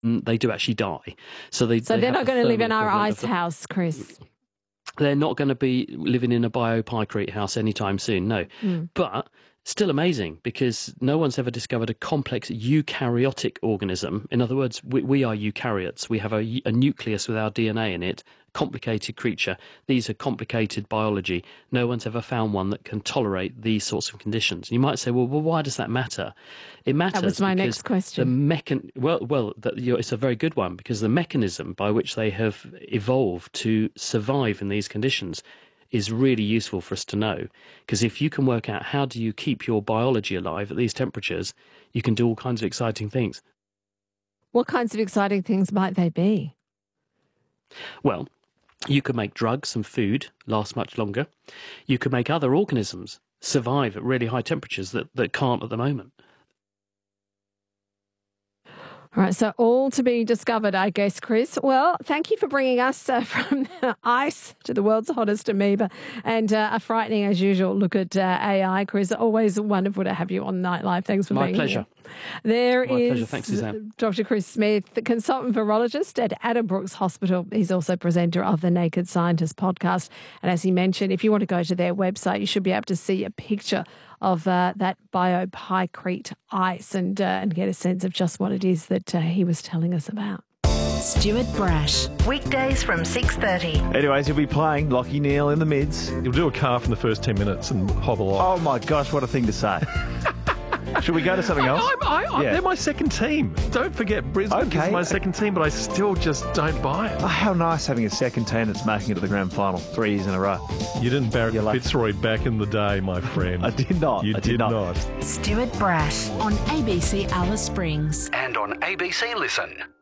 they do actually die. So they're not going to live in our ice house, Chris. They're not going to be living in a biopycrete house anytime soon, no. But still amazing, because no one's ever discovered a complex eukaryotic organism. In other words, we are eukaryotes. We have a nucleus with our DNA in it, complicated creature. These are complicated biology. No one's ever found one that can tolerate these sorts of conditions. You might say, well, why does that matter? It matters. That was my next question. It's a very good one, because the mechanism by which they have evolved to survive in these conditions is really useful for us to know. Because if you can work out how do you keep your biology alive at these temperatures, you can do all kinds of exciting things. What kinds of exciting things might they be? Well, you could make drugs and food last much longer. You could make other organisms survive at really high temperatures that can't at the moment. All right, so all to be discovered, I guess, Chris. Well, thank you for bringing us from the ice to the world's hottest amoeba and a frightening, as usual, look at AI, Chris. Always wonderful to have you on Nightlife. Thanks for being here. There My is pleasure. Thanks, Suzanne. Dr. Chris Smith, the consultant virologist at Addenbrooke's Hospital. He's also presenter of the Naked Scientist podcast. And as he mentioned, if you want to go to their website, you should be able to see a picture of that biopycrete ice and get a sense of just what it is that he was telling us about. Stuart Brash. Weekdays from 6:30. Anyways, he'll be playing Lachie Neale in the mids. He'll do a calf in the first 10 minutes and hobble off. Oh my gosh, what a thing to say. Should we go to something else? They're my second team. Don't forget, Brisbane is my second team, but I still just don't buy it. Oh, how nice having a second team that's making it to the grand final 3 years in a row. You didn't Barrett Fitzroy back in the day, my friend. I did not. You did not. Stuart Brash on ABC Alice Springs. And on ABC Listen.